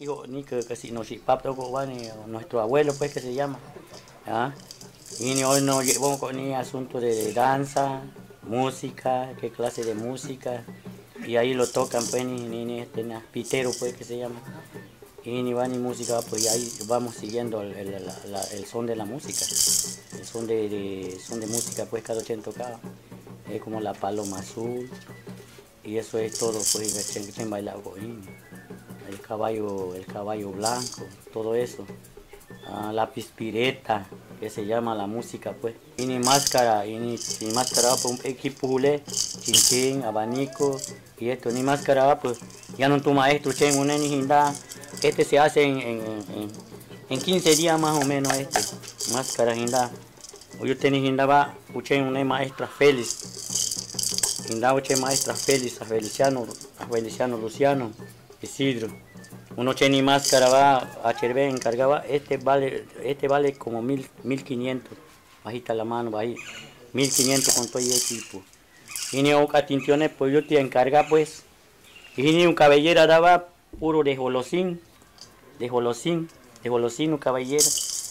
Hijo, ni que si no si papá nuestro abuelo pues que se llama. ¿Ah? Y hoy nos llevamos con el asunto de danza, música, qué clase de música. Y ahí lo tocan pues pitero pues que se llama. Y ni va ni música, pues ahí vamos siguiendo el son de la música. El son de música pues cada quien tocaba. Es como la paloma azul. Y eso es todo pues que bailaba el caballo blanco, todo eso. La pispireta, que se llama la música pues. Y ni máscara, ni máscara pues un equipo julé, chinchín, abanico, y esto, ni máscara pues, ya no tu maestro, chen, un ni hinda, este se hace en 15 días más o menos máscara hinda. Yo tenía hinda va, uchen una maestra Félix, hinda uchen maestra Félix, a Feliciano Luciano, Isidro. Uno ni máscara va a Chervé encargaba, este vale como 1500, bajita la mano, bajita, 1500 con todo el equipo. Y ni un catintiones, pues yo te encarga pues, y ni un cabellera daba puro de jolosín, un cabellera.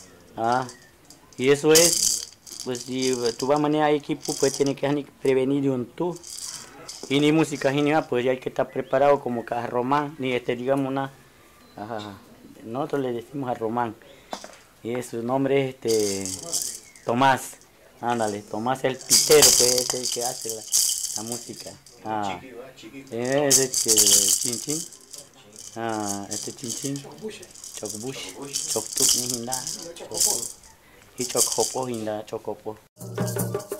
Y eso es, pues si tú vas a manejar equipo, pues tienes que prevenir de un tú. Y ni música genial, pues ya hay que estar preparado como que a Román, ni digamos una. Ajá. Nosotros le decimos a Román y su nombre es Tomás. Ándale, Tomás el pitero, que es el que hace la música. Es chinchín. Chinchín. Chocbush. Choctuk ni hinda. Y chocopo hinda, chocopo.